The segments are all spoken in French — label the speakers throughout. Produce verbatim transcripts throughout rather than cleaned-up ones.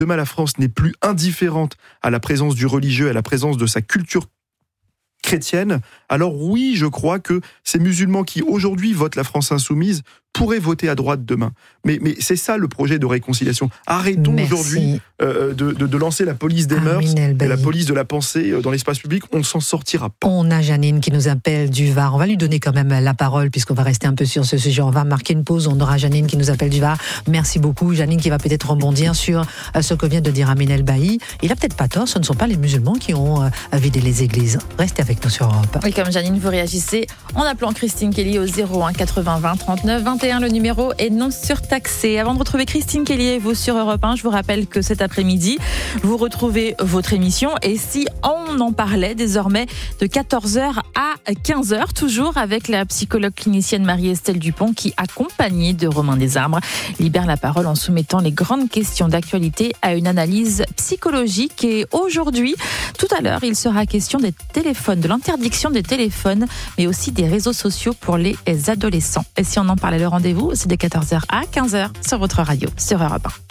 Speaker 1: demain la France n'est plus indifférente à la présence du religieux, à la présence de sa culture chrétienne, alors oui, je crois que ces musulmans qui aujourd'hui votent la France insoumise pourraient voter à droite demain. Mais, mais c'est ça le projet de réconciliation. Arrêtons Merci. aujourd'hui euh, de, de, de lancer la police des mœurs et la police de la pensée dans l'espace public. On ne s'en sortira pas.
Speaker 2: On a Janine qui nous appelle du Var. On va lui donner quand même la parole puisqu'on va rester un peu sur ce sujet. On va marquer une pause. On aura Janine qui nous appelle du Var. Merci beaucoup. Janine qui va peut-être rebondir sur ce que vient de dire Amine El Bailly. Il a peut-être pas tort. Ce ne sont pas les musulmans qui ont vidé les églises. Restez avec nous sur Europe.
Speaker 3: Oui, comme Janine, vous réagissez en appelant Christine Kelly au zéro un quatre-vingts vingt trente-neuf vingt et un. Le numéro est non surtaxé. Avant de retrouver Christine Kelly et vous sur Europe un, je vous rappelle que cet après-midi, vous retrouvez votre émission. Et si on en parlait désormais de quatorze heures à quinze heures, toujours avec la psychologue clinicienne Marie-Estelle Dupont qui, accompagnée de Romain Desarbres, libère la parole en soumettant les grandes questions d'actualité à une analyse psychologique. Et aujourd'hui, tout à l'heure, il sera question des téléphones, de l'interdiction des téléphones, mais aussi des réseaux sociaux pour les adolescents. Et si on en parlait, le rendez-vous, c'est de quatorze heures à quinze heures sur votre radio, sur Europe un.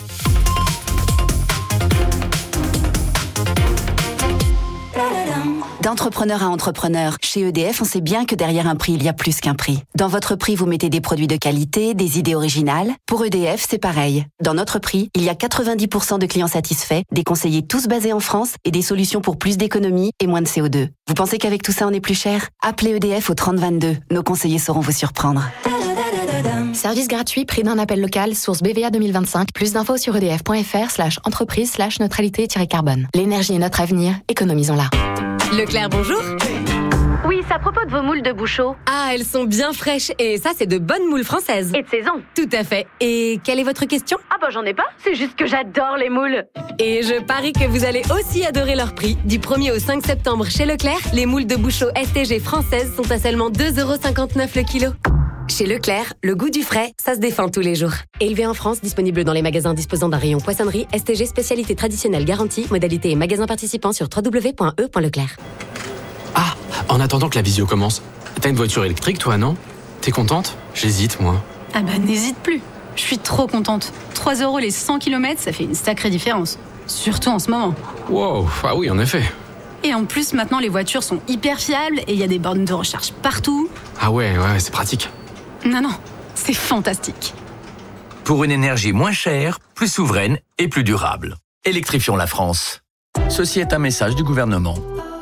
Speaker 4: D'entrepreneur à entrepreneur, chez E D F, on sait bien que derrière un prix, il y a plus qu'un prix. Dans votre prix, vous mettez des produits de qualité, des idées originales. Pour E D F, c'est pareil. Dans notre prix, il y a quatre-vingt-dix pour cent de clients satisfaits, des conseillers tous basés en France et des solutions pour plus d'économie et moins de C O deux. Vous pensez qu'avec tout ça, on est plus cher ? Appelez E D F au trente vingt-deux. Nos conseillers sauront vous surprendre.
Speaker 5: Service gratuit, prix d'un appel local, source B V A deux mille vingt-cinq. Plus d'infos sur edf.fr slash entreprise slash neutralité-carbone. L'énergie est notre avenir, économisons-la.
Speaker 6: Leclerc, bonjour.
Speaker 7: Oui, c'est à propos de vos moules de Bouchot.
Speaker 6: Ah, elles sont bien fraîches et ça, c'est de bonnes moules françaises.
Speaker 7: Et de saison.
Speaker 6: Tout à fait. Et quelle est votre question ?
Speaker 7: Ah bah j'en ai pas, c'est juste que j'adore les moules.
Speaker 6: Et je parie que vous allez aussi adorer leur prix. Du premier au cinq septembre chez Leclerc, les moules de Bouchot S T G françaises sont à seulement deux euros cinquante-neuf le kilo. Chez Leclerc, le goût du frais, ça se défend tous les jours. Élevé en France, disponible dans les magasins disposant d'un rayon poissonnerie, S T G spécialité traditionnelle garantie, modalité et magasins participants sur w w w point e point leclerc.
Speaker 8: Ah, en attendant que la visio commence, t'as une voiture électrique toi, non ? T'es contente ? J'hésite, moi.
Speaker 9: Ah bah n'hésite plus. Je suis trop contente. trois euros les cent kilomètres, ça fait une sacrée différence. Surtout en ce moment.
Speaker 8: Wow, ah oui, en effet.
Speaker 9: Et en plus, maintenant, les voitures sont hyper fiables et il y a des bornes de recharge partout.
Speaker 8: Ah ouais, ouais, c'est pratique.
Speaker 9: Non, non, c'est fantastique.
Speaker 10: Pour une énergie moins chère, plus souveraine et plus durable. Électrifions la France. Ceci est un message du gouvernement.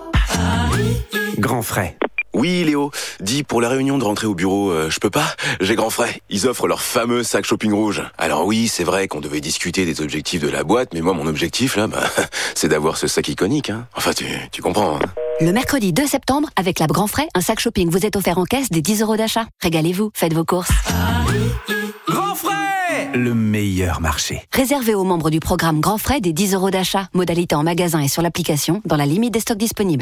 Speaker 11: Grand frais. Oui, Léo, dis, pour la réunion de rentrée au bureau, euh, je peux pas ? J'ai grand frais. Ils offrent leur fameux sac shopping rouge. Alors oui, c'est vrai qu'on devait discuter des objectifs de la boîte, mais moi, mon objectif, là, bah, c'est d'avoir ce sac iconique, hein. Enfin, tu, tu comprends, hein.
Speaker 4: Le mercredi deux septembre, avec la Grand Frais, un sac shopping vous est offert en caisse des dix euros d'achat. Régalez-vous, faites vos courses.
Speaker 10: Grand frais ! Le meilleur marché.
Speaker 4: Réservé aux membres du programme Grand Frais des dix euros d'achat. Modalité en magasin et sur l'application, dans la limite des stocks disponibles.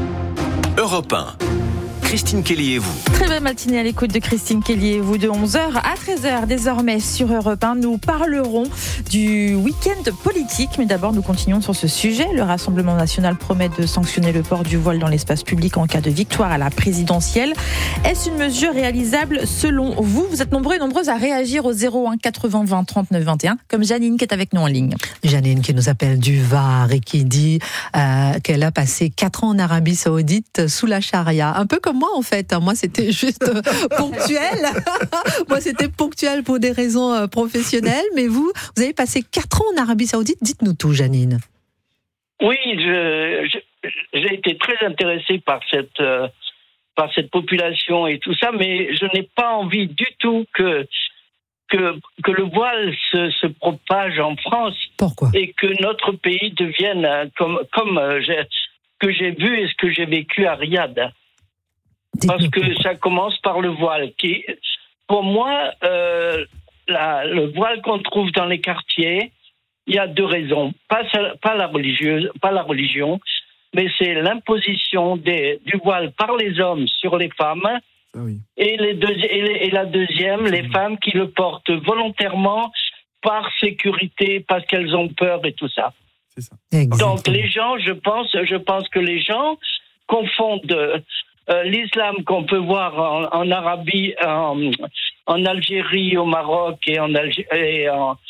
Speaker 10: Europe un. Christine Kelly et vous.
Speaker 3: Très belle matinée à l'écoute de Christine Kelly et vous de onze heures à treize heures désormais sur Europe un. Nous parlerons du week-end politique, mais d'abord nous continuons sur ce sujet. Le Rassemblement national promet de sanctionner le port du voile dans l'espace public en cas de victoire à la présidentielle. Est-ce une mesure réalisable selon vous ? Vous êtes nombreux et nombreuses à réagir au zéro un quatre-vingts vingt trente-neuf vingt et un, comme Janine qui est avec nous en ligne.
Speaker 2: Janine qui nous appelle du Var et qui dit euh, qu'elle a passé quatre ans en Arabie Saoudite sous la charia. Un peu comme moi en fait. Moi c'était juste ponctuel. Moi c'était ponctuel pour des raisons professionnelles. Mais vous, vous avez passé quatre ans en Arabie Saoudite. Dites-nous tout, Janine.
Speaker 12: Oui, je, je, j'ai été très intéressé par cette, euh, par cette population et tout ça, mais je n'ai pas envie du tout que que, que le voile se, se propage en France.
Speaker 2: Pourquoi ?
Speaker 12: Et que notre pays devienne comme comme euh, j'ai, que j'ai vu et ce que j'ai vécu à Riyad. Parce que ça commence par le voile. Qui, pour moi, euh, la, le voile qu'on trouve dans les quartiers, il y a deux raisons. Pas, pas, la, religieuse, pas la religion, mais c'est l'imposition des, du voile par les hommes sur les femmes. Ah oui. et, les deux, et, les, et la deuxième, les mmh. femmes qui le portent volontairement par sécurité, parce qu'elles ont peur et tout ça.
Speaker 2: C'est ça.
Speaker 12: Donc les gens, je pense, je pense que les gens confondent euh, l'islam qu'on peut voir en, en Arabie, en, en Algérie, au Maroc et en, Algé- et en,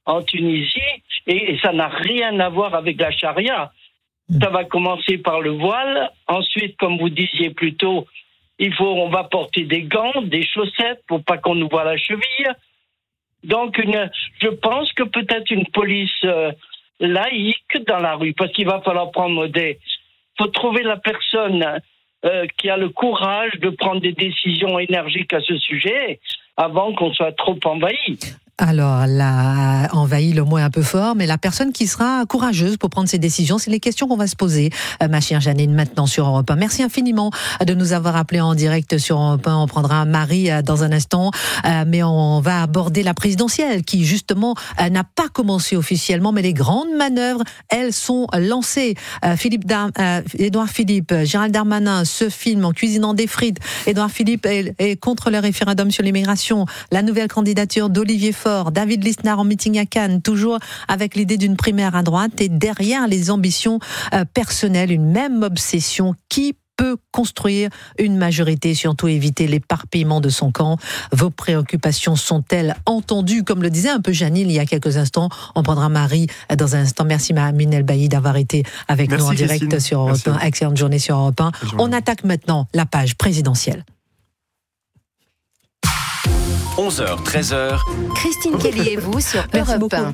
Speaker 12: en Tunisie, et, et ça n'a rien à voir avec la charia. Ça va commencer par le voile, ensuite, comme vous disiez plus tôt, il faut, on va porter des gants, des chaussettes pour pas qu'on nous voit la cheville. Donc, une, je pense que peut-être une police euh, laïque dans la rue, parce qu'il va falloir prendre des... Il faut trouver la personne euh, qui a le courage de prendre des décisions énergiques à ce sujet avant qu'on soit trop envahi.
Speaker 2: Alors, là, envahi, le mot est un peu fort, mais la personne qui sera courageuse pour prendre ses décisions, c'est les questions qu'on va se poser, euh, ma chère Jeannine, maintenant sur Europe un. Merci infiniment de nous avoir appelés en direct sur Europe un. On prendra Marie euh, dans un instant, euh, mais on va aborder la présidentielle qui, justement, euh, n'a pas commencé officiellement, mais les grandes manœuvres, elles sont lancées. Euh, Philippe Dar- euh, Édouard Philippe, Gérald Darmanin se filme en cuisinant des frites. Édouard Philippe est, est contre le référendum sur l'immigration. La nouvelle candidature d'Olivier Faure. David Lisnard en meeting à Cannes, toujours avec l'idée d'une primaire à droite et derrière les ambitions euh, personnelles, une même obsession. Qui peut construire une majorité, surtout éviter l'éparpillement de son camp? Vos préoccupations sont-elles entendues? Comme le disait un peu Janine il y a quelques instants, on prendra Marie dans un instant. Merci Mamine El Bailly d'avoir été avec Merci nous en direct Christine. Sur Europe un. Excellente journée sur Europe un. On attaque maintenant la page présidentielle.
Speaker 13: onze heures, treize heures.
Speaker 6: Christine Kelly et vous sur Europe un.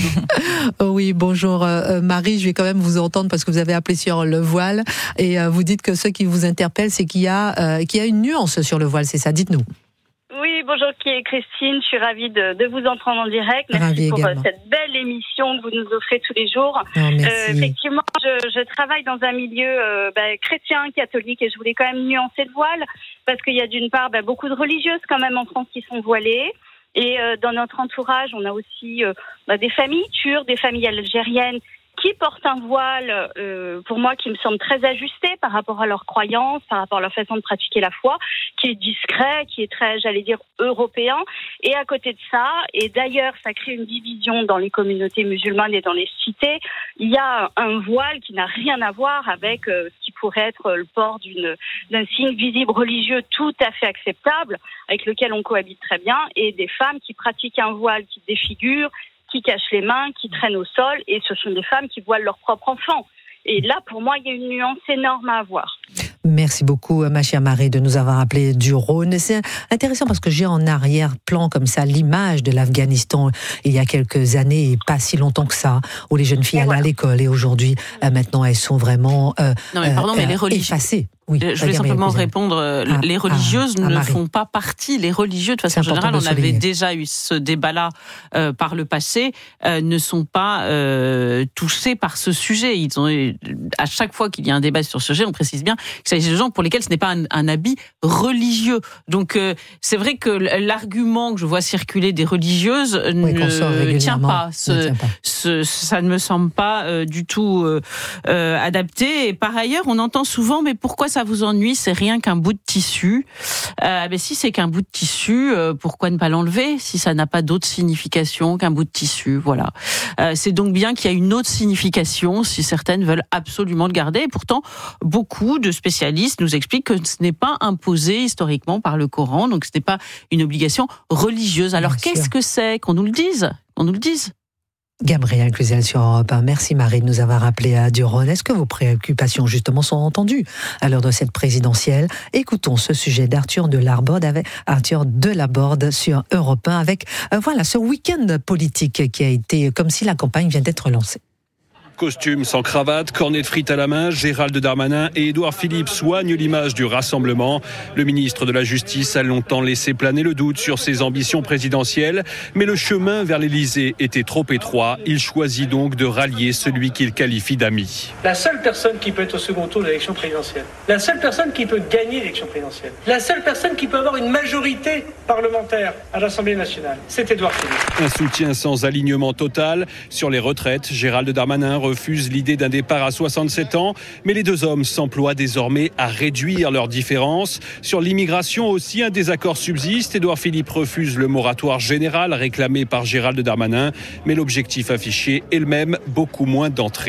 Speaker 2: Oui, bonjour euh, Marie, je vais quand même vous entendre parce que vous avez appelé sur le voile et euh, vous dites que ce qui vous interpelle, c'est qu'il y a, euh, qu'il y a une nuance sur le voile, c'est ça, dites-nous.
Speaker 14: Oui, bonjour Christine, je suis ravie de, de vous entendre en direct. Merci ravie pour également. Cette belle émission que vous nous offrez tous les jours.
Speaker 2: Oh,
Speaker 14: euh, effectivement, je, je travaille dans un milieu euh, bah, chrétien, catholique, et je voulais quand même nuancer le voile parce qu'il y a d'une part bah, beaucoup de religieuses quand même en France qui sont voilées. Et euh, dans notre entourage, on a aussi euh, bah, des familles turques, des familles algériennes qui portent un voile, euh, pour moi, qui me semble très ajusté par rapport à leurs croyances, par rapport à leur façon de pratiquer la foi, qui est discret, qui est très, j'allais dire, européen. Et à côté de ça, et d'ailleurs, ça crée une division dans les communautés musulmanes et dans les cités, il y a un voile qui n'a rien à voir avec euh, ce qui pourrait être le port d'une, d'un signe visible religieux tout à fait acceptable, avec lequel on cohabite très bien, et des femmes qui pratiquent un voile qui défigure, qui cachent les mains, qui traînent au sol, et ce sont des femmes qui voilent leurs propres enfants. Et là, pour moi, il y a une nuance énorme à avoir.
Speaker 2: Merci beaucoup, ma chère Marie, de nous avoir appelé du Rhône. C'est intéressant parce que j'ai en arrière-plan comme ça l'image de l'Afghanistan il y a quelques années, et pas si longtemps que ça, où les jeunes filles allaient à l'école, et aujourd'hui, euh, maintenant, elles sont vraiment euh,
Speaker 3: non, mais pardon, euh, mais les religieux...
Speaker 2: effacées. Oui,
Speaker 3: je voulais simplement répondre, ah, les religieuses ah, ne ah, font pas partie, les religieux, de façon générale, on avait déjà eu ce débat-là euh, par le passé, euh, ne sont pas euh, touchés par ce sujet. Ils ont, à chaque fois qu'il y a un débat sur ce sujet, on précise bien qu'il s'agit de gens pour lesquels ce n'est pas un, un habit religieux. Donc euh, c'est vrai que l'argument que je vois circuler des religieuses oui, ne, tient pas. Ce, ne tient pas. Ce, ça ne me semble pas euh, du tout euh, euh, adapté. Et par ailleurs, on entend souvent, mais pourquoi ça vous ennuie, c'est rien qu'un bout de tissu. Euh, mais si c'est qu'un bout de tissu, euh, pourquoi ne pas l'enlever si ça n'a pas d'autre signification qu'un bout de tissu, voilà. Euh, c'est donc bien qu'il y a une autre signification si certaines veulent absolument le garder. Et pourtant, beaucoup de spécialistes nous expliquent que ce n'est pas imposé historiquement par le Coran, donc ce n'est pas une obligation religieuse. Alors bien qu'est-ce sûr. Que c'est? Qu'on nous le dise, qu'on nous le dise.
Speaker 2: Gabriel Cluzel sur Europe un. Merci Marie de nous avoir appelé à du-Rhône. Est-ce que vos préoccupations justement sont entendues à l'heure de cette présidentielle? Écoutons ce sujet d'Arthur Delaborde avec Arthur Delaborde sur Europe un avec euh, voilà ce week-end politique qui a été comme si la campagne vient d'être lancée.
Speaker 15: Costume sans cravate, cornet de frites à la main, Gérald Darmanin et Édouard Philippe soignent l'image du rassemblement. Le ministre de la Justice a longtemps laissé planer le doute sur ses ambitions présidentielles, mais le chemin vers l'Élysée était trop étroit. Il choisit donc de rallier celui qu'il qualifie d'ami.
Speaker 16: La seule personne qui peut être au second tour de l'élection présidentielle, la seule personne qui peut gagner l'élection présidentielle, la seule personne qui peut avoir une majorité parlementaire à l'Assemblée nationale, c'est Édouard Philippe.
Speaker 15: Un soutien sans alignement total. Sur les retraites, Gérald Darmanin refuse l'idée d'un départ à soixante-sept ans, mais les deux hommes s'emploient désormais à réduire leurs différences. Sur l'immigration aussi, un désaccord subsiste. Édouard Philippe refuse le moratoire général réclamé par Gérald Darmanin, mais l'objectif affiché est le même, beaucoup moins d'entrées.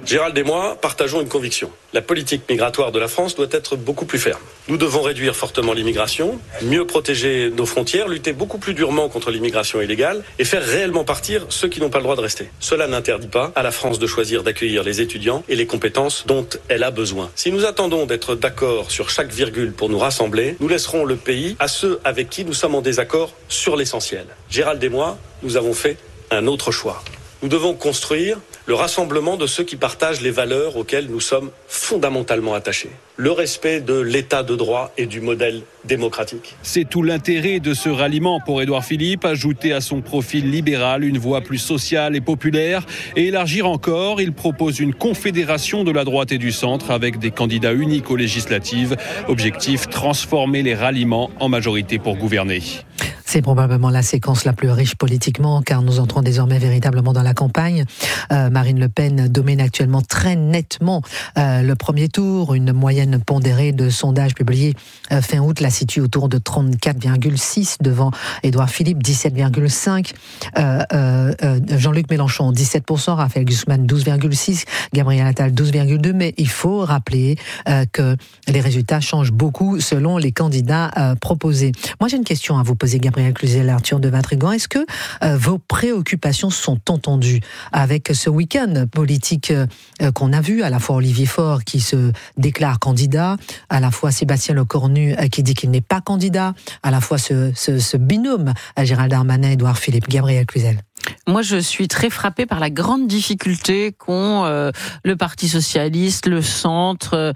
Speaker 17: Gérald et moi partageons une conviction. La politique migratoire de la France doit être beaucoup plus ferme. Nous devons réduire fortement l'immigration, mieux protéger nos frontières, lutter beaucoup plus durement contre l'immigration illégale et faire réellement partir ceux qui n'ont pas le droit de rester. Cela n'interdit pas à la France de choisir d'accueillir les étudiants et les compétences dont elle a besoin. Si nous attendons d'être d'accord sur chaque virgule pour nous rassembler, nous laisserons le pays à ceux avec qui nous sommes en désaccord sur l'essentiel. Gérald et moi, nous avons fait un autre choix. Nous devons construire le rassemblement de ceux qui partagent les valeurs auxquelles nous sommes fondamentalement attachés. Le respect de l'état de droit et du modèle démocratique.
Speaker 15: C'est tout l'intérêt de ce ralliement pour Édouard Philippe, ajouter à son profil libéral une voix plus sociale et populaire et élargir encore. Il propose une confédération de la droite et du centre avec des candidats uniques aux législatives. Objectif, transformer les ralliements en majorité pour gouverner.
Speaker 2: C'est probablement la séquence la plus riche politiquement, car nous entrons désormais véritablement dans la campagne. Euh, Marine Le Pen domine actuellement très nettement euh, le premier tour. Une moyenne pondérée de sondage publié euh, fin août la situe autour de trente-quatre virgule six devant Édouard Philippe, dix-sept virgule cinq. Euh, euh, euh, Jean-Luc Mélenchon, dix-sept pour cent. Raphaël Glucksmann, douze virgule six. Gabriel Attal, douze virgule deux. Mais il faut rappeler euh, que les résultats changent beaucoup selon les candidats euh, proposés. Moi, j'ai une question à vous poser, Gabriel Cluzel, Arthur de Vatrigan. Est-ce que euh, vos préoccupations sont entendues avec ce week-end politique euh, qu'on a vu, à la fois Olivier Faure qui se déclare candidat, à la fois Sébastien Lecornu euh, qui dit qu'il n'est pas candidat, à la fois ce, ce, ce binôme à Gérald Darmanin, Édouard Philippe. Gabriel Cluzel.
Speaker 18: Moi, je suis très frappée par la grande difficulté qu'ont euh, le Parti socialiste, le Centre, euh,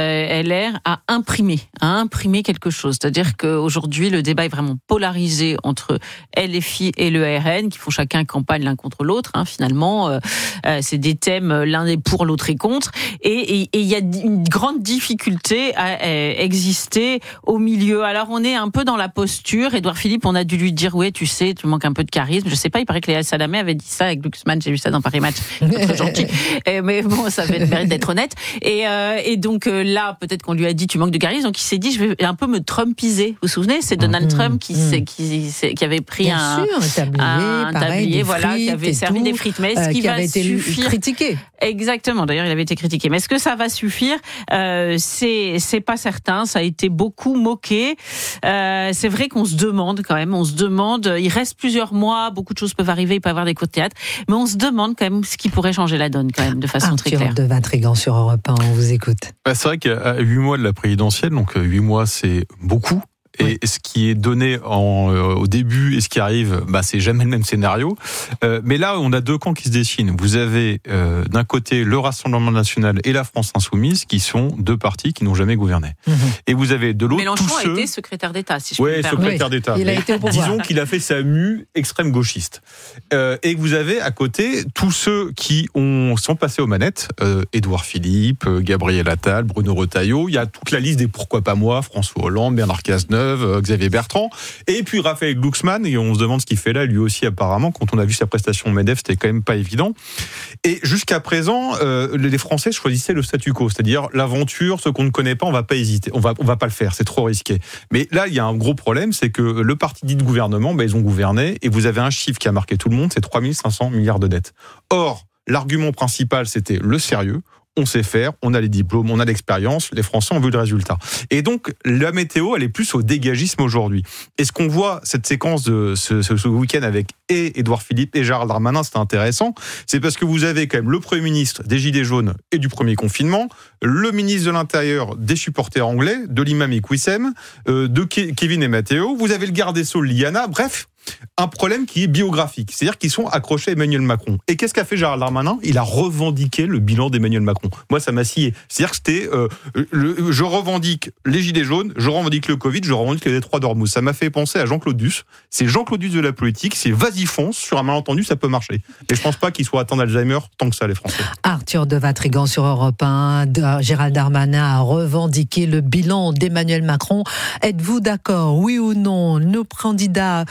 Speaker 18: L R à imprimer, à imprimer quelque chose. C'est-à-dire qu'aujourd'hui, le débat est vraiment polarisé entre L F I et le R N, qui font chacun campagne l'un contre l'autre. Hein, finalement, euh, euh, c'est des thèmes, l'un est pour, l'autre est contre. Et il y a une grande difficulté à, à exister au milieu. Alors, on est un peu dans la posture. Édouard Philippe, on a dû lui dire, ouais, tu sais, tu manques un peu de charisme. Je sais pas, il paraît que Léa Salamé avait dit ça avec Glucksmann, j'ai vu ça dans Paris Match, très gentil, et, mais bon, ça avait le mérite d'être honnête, et, euh, et donc euh, là, peut-être qu'on lui a dit tu manques de charisme, donc il s'est dit je vais un peu me Trumpiser, vous vous souvenez, c'est Donald mmh, Trump qui, mmh. qui, qui avait pris
Speaker 2: Bien
Speaker 18: un,
Speaker 2: sûr, un tablier,
Speaker 18: un, un
Speaker 2: pareil,
Speaker 18: tablier voilà, qui avait servi
Speaker 2: tout,
Speaker 18: des frites, mais est-ce
Speaker 2: euh,
Speaker 18: qu'il
Speaker 2: qui
Speaker 18: va
Speaker 2: avait été
Speaker 18: suffire
Speaker 2: critiqué.
Speaker 18: Exactement, d'ailleurs il avait été critiqué, mais est-ce que ça va suffire, euh, c'est, c'est pas certain, ça a été beaucoup moqué, euh, c'est vrai qu'on se demande quand même, on se demande, il reste plusieurs mois, beaucoup de choses peuvent arriver, il peut y avoir des cours de théâtre, mais on se demande quand même ce qui pourrait changer la donne quand même de façon
Speaker 2: Arthur
Speaker 18: très claire.
Speaker 2: de Vatrigan sur Europe un, on vous écoute.
Speaker 19: Bah, c'est vrai qu'à huit mois de la présidentielle, donc huit mois c'est beaucoup. Et oui. Ce qui est donné en, euh, au début et ce qui arrive, bah, c'est jamais le même scénario. Euh, mais là, on a deux camps qui se dessinent. Vous avez euh, d'un côté le Rassemblement national et la France insoumise, qui sont deux partis qui n'ont jamais gouverné. Mmh. Et vous avez de l'autre
Speaker 18: Mélenchon
Speaker 19: tous
Speaker 18: a
Speaker 19: ceux...
Speaker 18: été secrétaire d'État, si je
Speaker 19: ouais,
Speaker 18: peux me permettre.
Speaker 19: secrétaire
Speaker 18: oui,
Speaker 19: d'État.
Speaker 2: Il a été au pouvoir.
Speaker 19: Disons qu'il a fait sa mue extrême gauchiste. Euh, et vous avez à côté tous ceux qui ont, sont passés aux manettes. Euh, Édouard Philippe, Gabriel Attal, Bruno Retailleau. Il y a toute la liste des pourquoi pas moi, François Hollande, Bernard Cazeneuve, Xavier Bertrand. Et puis Raphaël Glucksmann, et on se demande ce qu'il fait là, lui aussi apparemment, quand on a vu sa prestation au MEDEF, c'était quand même pas évident. Et jusqu'à présent, euh, les Français choisissaient le statu quo, c'est-à-dire l'aventure, ce qu'on ne connaît pas, on va pas hésiter, on va, on va pas le faire, c'est trop risqué. Mais là, il y a un gros problème, c'est que le parti dit de gouvernement, ben, ils ont gouverné, et vous avez un chiffre qui a marqué tout le monde, c'est trois mille cinq cents milliards de dettes. Or, l'argument principal, c'était le sérieux. On sait faire, on a les diplômes, on a l'expérience, les Français ont vu le résultat. Et donc, la météo, elle est plus au dégagisme aujourd'hui. Et ce qu'on voit, cette séquence de ce, ce, ce week-end avec et Édouard Philippe et Gérald Darmanin, c'est intéressant, c'est parce que vous avez quand même le Premier ministre des Gilets jaunes et du premier confinement, le ministre de l'Intérieur des supporters anglais, de l'imam Iqwissem, euh, de Ke- Kevin et Matteo, vous avez le garde des Sceaux, Liana, bref, un problème qui est biographique, c'est-à-dire qu'ils sont accrochés à Emmanuel Macron. Et qu'est-ce qu'a fait Gérald Darmanin ? Il a revendiqué le bilan d'Emmanuel Macron. Moi, ça m'a scié. C'est-à-dire que c'était, euh, le, je revendique les gilets jaunes, je revendique le Covid, je revendique les détroits d'Ormuz. Ça m'a fait penser à Jean-Claude Duss. C'est Jean-Claude Duss de la politique, c'est vas-y fonce, sur un malentendu, ça peut marcher. Et je pense pas qu'ils soient atteints d'Alzheimer tant que ça, les Français.
Speaker 2: Arthur de Vatrigan sur Europe un, Gérald Darmanin a revendiqué le bilan d'Emmanuel Macron. Êtes-vous d'accord, oui ou non, nos candidats euh,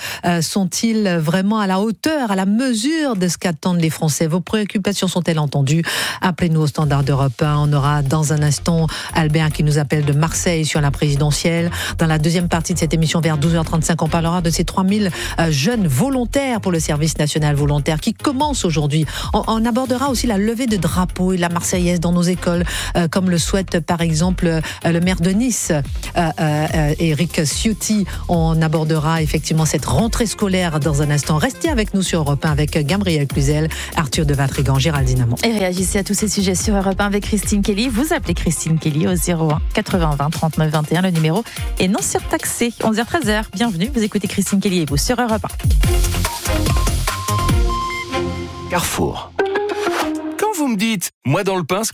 Speaker 2: sont-ils vraiment à la hauteur, à la mesure de ce qu'attendent les Français? Vos préoccupations sont-elles entendues? Appelez-nous au standard d'Europe un. On aura dans un instant Albert qui nous appelle de Marseille sur la présidentielle. Dans la deuxième partie de cette émission, vers douze heures trente-cinq, on parlera de ces trois mille jeunes volontaires pour le service national volontaire qui commence aujourd'hui. On, on abordera aussi la levée de drapeaux et la Marseillaise dans nos écoles, euh, comme le souhaite par exemple euh, le maire de Nice, euh, euh, Éric Ciotti. On abordera effectivement cette rentrée scolaire dans un instant. Restez avec nous sur Europe un avec Gabriel Cluzel, Arthur de Vatrigan, Géraldine Amand.
Speaker 3: Et réagissez à tous ces sujets sur Europe un avec Christine Kelly. Vous appelez Christine Kelly au zéro un quatre-vingts vingt trente-neuf vingt et un. Le numéro est non surtaxé. onze heures treize. Bienvenue, vous écoutez Christine Kelly et vous sur Europe un.
Speaker 13: Carrefour. Quand vous me dites, moi dans le pain, ce